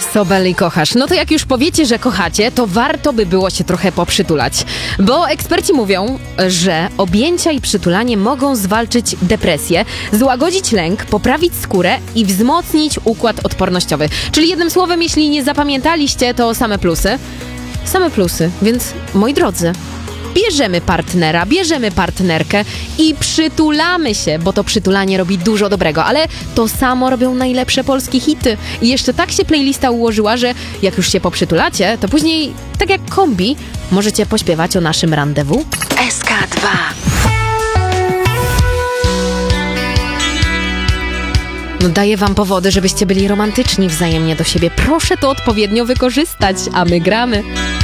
Sobel i kochasz. No to jak już powiecie, że kochacie, to warto by było się trochę poprzytulać. Bo eksperci mówią, że objęcia i przytulanie mogą zwalczyć depresję, złagodzić lęk, poprawić skórę i wzmocnić układ odpornościowy. Czyli jednym słowem, jeśli nie zapamiętaliście, to same plusy. Same plusy, więc moi drodzy, bierzemy partnera, bierzemy partnerkę i przytulamy się, bo to przytulanie robi dużo dobrego, ale to samo robią najlepsze polskie hity. I jeszcze tak się playlista ułożyła, że jak już się poprzytulacie, to później, tak jak kombi, możecie pośpiewać o naszym randewu. SK2. No daję wam powody, żebyście byli romantyczni wzajemnie do siebie. Proszę to odpowiednio wykorzystać, a my gramy.